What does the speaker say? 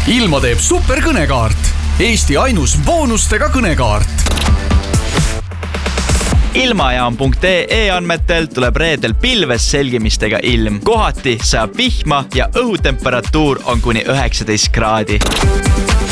Ilma teeb superkõnekaart. Eesti ainus boonustega kõnekaart. Ilmajaam.ee andmetel tuleb reedel pilves selgimistega ilm. Kohati saab vihma ja õhutemperatuur on kuni 19 kraadi.